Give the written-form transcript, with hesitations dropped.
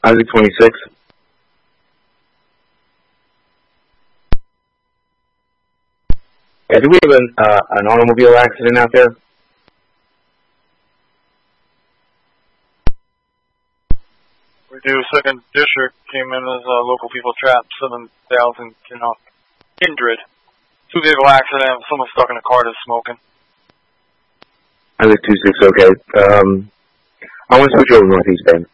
Isaac 26. Yeah, did we have an automobile accident out there? We do. Second district came in as local people trapped 7,000, Kindred. 2-vehicle accident. Someone stuck in a car that's smoking. Isaac 26, okay. I want to switch over to Northeast Bend.